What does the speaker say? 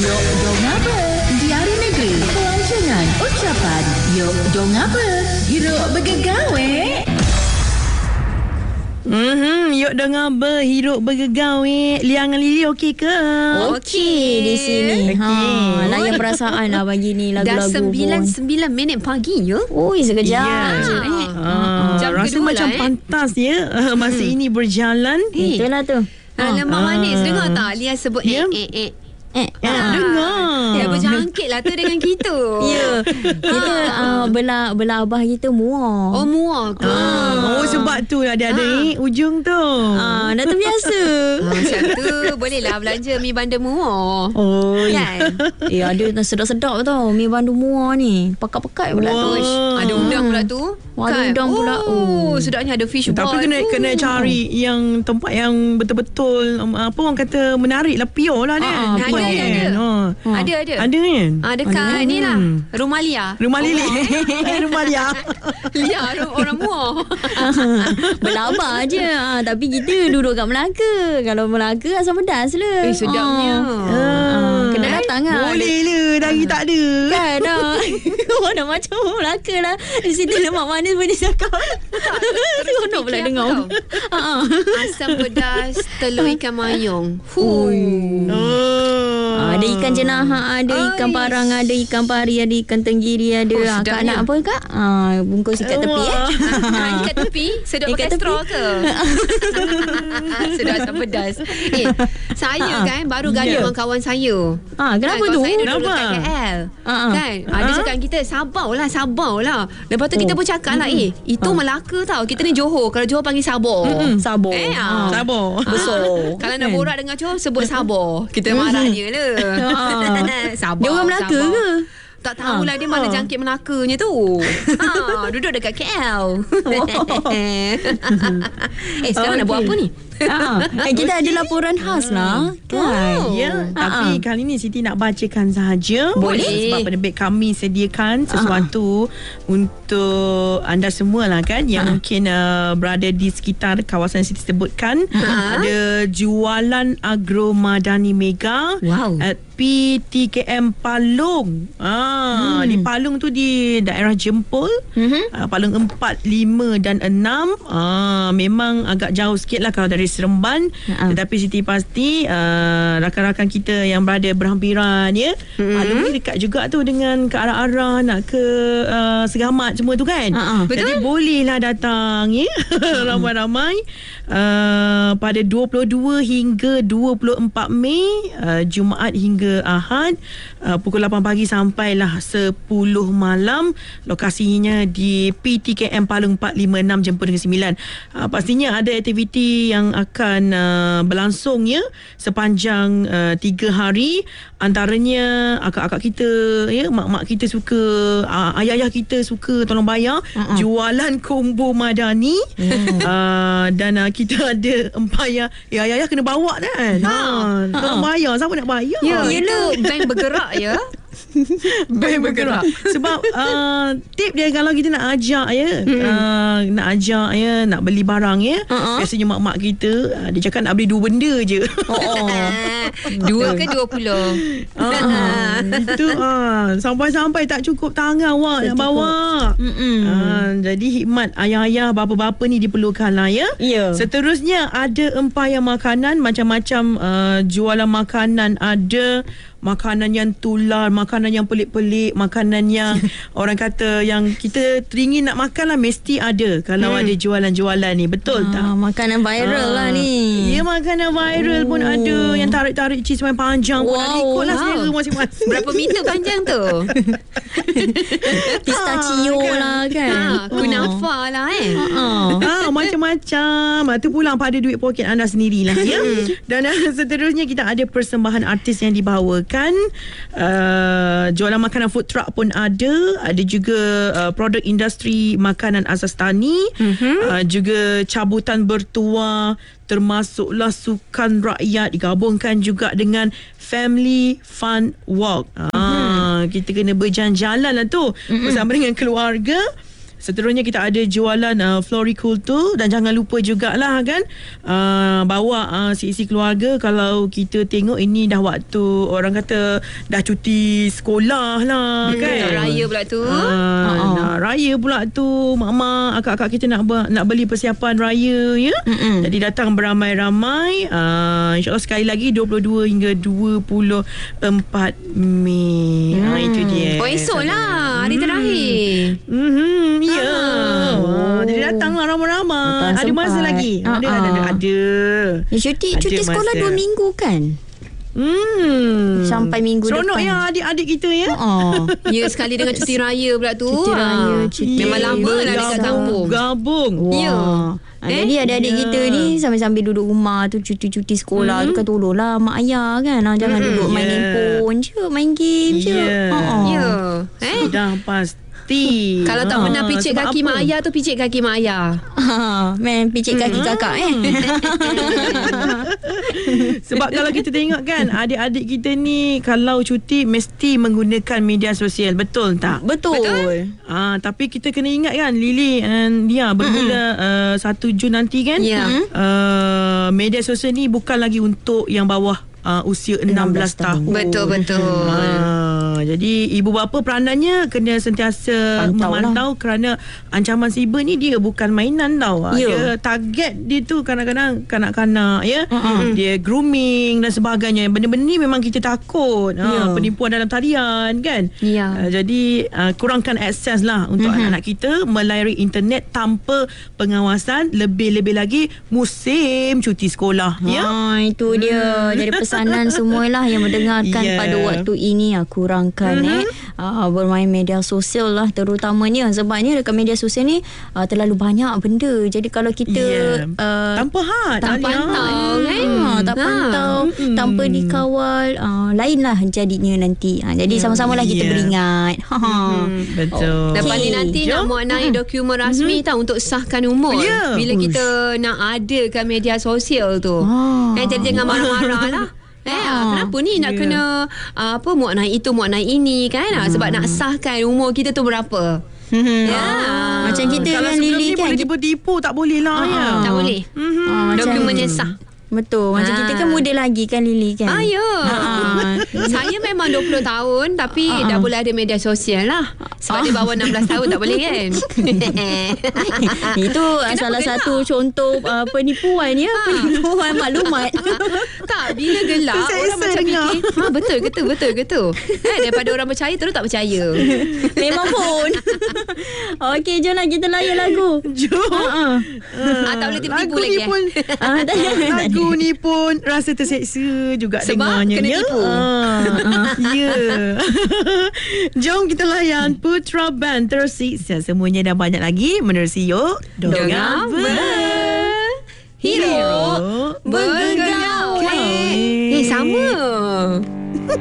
Yok dong apa? Diari negeri, pelancongan, ucapan. Yok dong apa? Hiruk bergegawe. Yuk dengar berhirup bergegawe. Liang Lili okey ke? Okey di sini. Okey. Layan perasaan lah pagi ni Dah lagu-lagu 9 minit pagi ya. Oi, sekejap Ya. je. Jam Rasa kedua macam lah, pantas ya masa ini berjalan. Itulah tu. Lemak manis. Dengar tak Lia sebut Ya. Dengar. Dia berjangkit lah tu dengan kita. Ya. Kita belah abah kita muar. Oh muak ke? Sebab tu ada ujung tu. Dah terbiasa. Macam tu bolehlah belanja mi bandar muak. Oh Kan? Ada sedap-sedap tau mi bandu muar ni. Pakat-pakat pula tu. Ada udang pula tu. Ada udang pula. Oh, sedapnya ada fish ball. Tapi kena cari yang tempat yang betul-betul apa orang kata menarik lah, pure lah dia. Ada. Ada kan? Dekat ni lah Rumah Lia. Rumah Lili. Rumah Lia. Lia orang muar. Berlabar je. Tapi kita duduk kat Melaka. Kalau Melaka asam pedas lah. Sedapnya. Kena datang lah. Boleh lah. Dari tak ada. Kan dah. Dah macam Melaka lah. Di sini lemak manis pun dia cakap. Seronok pula dengar. Asam pedas telur ikan mayung. Ada ikan jenaha, ada ikan parang, ada ikan pari, ada ikan tenggiri, ada. Kak nak apa kak? Bungkus ikat tepi Ikat tepi. Sedap pakai straw ke? Sedap asam pedas. Saya kan baru gaduh dengan kawan saya. Kenapa kawan tu? Saya duduk Kenapa? kat KL. Kan? Dia cakap kita sabar lah. Lepas tu kita pun cakap lah itu Melaka tau. Kita ni Johor. Kalau Johor panggil Sabor. Sabor. Sabar. Besar. Kalau nak borak dengan Johor sebut Sabor. Kita marah dia lah. Sabar. Dia orang Melaka ke? Tak tahulah dia mana jangkit Melakanya tu. Duduk dekat KL. Sekarang nak buat apa ni? Kita ada laporan khas lah kan? Ya, tapi kali ni Siti nak bacakan sahaja. Boleh. Sebab penerbit kami sediakan sesuatu untuk anda semua lah kan, yang mungkin berada di sekitar kawasan Siti sebutkan. Ada jualan Agro Madani Mega at PTKM Palung. Di Palung tu di daerah Jempol. Palung 4, 5 dan 6. Memang agak jauh sikit lah kalau dari Seremban. Tetapi Siti pasti rakan-rakan kita yang berada berhampiran ya. Palung ni dekat juga tu dengan ke arah-arah nak ke Segamat semua tu kan. Jadi bolehlah datang ya. Ramai-ramai pada 22 hingga 24 Mei, Jumaat hingga Ahad, pukul 8 pagi sampailah 10 malam. Lokasinya di PTKM Palung 4, 5, 6 Jempol dengan 9. Pastinya ada aktiviti yang akan berlangsung ya sepanjang 3 hari. Antaranya akak-akak kita ya, mak-mak kita suka, ayah-ayah kita suka tolong bayar, jualan combo madani. Dan kita ada empayar. Ayah-ayah kena bawa kan. Tolong bayar. Siapa nak bayar? Itu bank bergerak ya. Bank bergerak. Sebab tip dia kalau kita nak ajak ya, nak ajak ya, nak beli barang ya, biasanya mak-mak kita dia cakap nak beli 2 benda je. 2 ke 20. Itu sampai-sampai tak cukup tangan awak nak bawa. Jadi hikmat ayah-ayah, bapa-bapa ni diperlukan lah ya. Seterusnya ada empayar makanan, macam-macam jualan makanan. Ada makanan yang tular, makanan yang pelik-pelik, makanan yang orang kata yang kita teringin nak makan lah, mesti ada kalau ada jualan-jualan ni. Betul tak? Makanan viral lah ni. Ya, makanan viral pun ada. Yang tarik-tarik cheese main panjang pun ada. Ikutlah selera masing-masing. Berapa meter panjang tu? Pistachio lah kan. Kunafa lah macam-macam. Tu pulang pada duit poket anda sendirilah ya. Dan seterusnya kita ada persembahan artis yang dibawakan. Jualan makanan food truck pun ada. Ada juga produk industri makanan asas tani. Juga cabutan bertuah, termasuklah sukan rakyat digabungkan juga dengan family fun walk. Kita kena berjalan-jalan lah tu bersama dengan keluarga. Seterusnya kita ada jualan floriculture, dan jangan lupa jugalah kan bawa isi keluarga. Kalau kita tengok ini dah waktu orang kata dah cuti sekolah lah kan. Nak raya pula tu. Nak raya pula tu. Mak-mak, akak-akak kita nak beli persiapan raya ya. Jadi datang beramai-ramai. InsyaAllah sekali lagi 22 hingga 24 Mei. Itu dia. Esok lah hari terakhir. Ya. Jadi datanglah ramai-ramai. Ada masa lagi. Ada. Cuti sekolah 2 minggu kan? Sampai minggu seronok depan. ya adik-adik kita ya. Ya, sekali dengan cuti raya pula tu. Cuti raya, Memang lama lah dekat kampung. Gabung. Ya. Jadi adik-adik kita ni sambil-sambil duduk rumah tu, cuti-cuti sekolah tu kan, tolonglah mak ayah kan. Jangan duduk main handphone je, main game je. Ya. Sudah pasti. Kalau tak pernah picit kaki mak ayah tu, picit kaki mak ayah. Man, picit kaki kakak Sebab kalau kita tengok kan, adik-adik kita ni kalau cuti mesti menggunakan media sosial. Betul tak? Betul. Tapi kita kena ingat kan, Lily and Dia bermula 1 Jun nanti kan. Media sosial ni bukan lagi untuk yang bawah usia 16 tahun. Betul. Jadi ibu bapa peranannya kena sentiasa memantau kerana ancaman siber ni dia bukan mainan tau. Dia target dia tu kadang-kadang kanak-kanak ya. Dia grooming dan sebagainya. Benda-benda ni memang kita takut. Penipuan dalam talian kan. Jadi kurangkan akses lah untuk anak-anak kita melayari internet tanpa pengawasan, lebih-lebih lagi musim cuti sekolah. Itu dia. Jadi pesanan semualah yang mendengarkan pada waktu ini, kurangkan bermain media sosial lah terutamanya, sebabnya dekat media sosial ni terlalu banyak benda. Jadi kalau kita tanpa tak pantau tak pantau, tanpa dikawal, lainlah jadinya nanti. Jadi sama-samalah kita beringat. Betul. Lepas ni nanti nak muat naik dokumen rasmi tahu untuk sahkan umur. Bila kita nak adakan media sosial tu. Jadi jangan marah-marah lah. Kenapa ni nak kena muat naik itu, muat naik ini kan? Sebab nak sahkan umur kita tu berapa. Macam kita kalau kan Lily kan, boleh tipu-tipu, tak boleh lah ya. Tak boleh. Dokumennya sah. Betul. Macam kita kan muda lagi kan Lily kan. Saya memang 20 tahun tapi dah boleh ada media sosial lah. Sebab dia bawah 16 tahun tak boleh kan. Itu salah satu contoh penipuan ya. Penipuan maklumat. Tak, bila gelap orang macam fikir betul ke tu. Daripada orang percaya terus tak percaya. Memang pun. Okey, jom lah kita layan lagu. Jom. Tak boleh tipu-tipu lagi Lagu ni pun rasa terseksa juga sebab dengarnya. Kena tipu. Jom kita layan Putra Band tersiksa. Semuanya dah banyak lagi menerusi Yuk Dongab Hero